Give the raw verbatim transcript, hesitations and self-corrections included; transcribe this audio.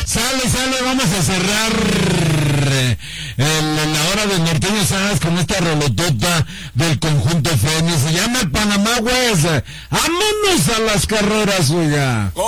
Sale, sale, vamos a cerrar el, la hora de Norteño Sagas con esta rolotota del conjunto Fénix. Se llama el Panamá West. Vámonos a las carreras, oiga.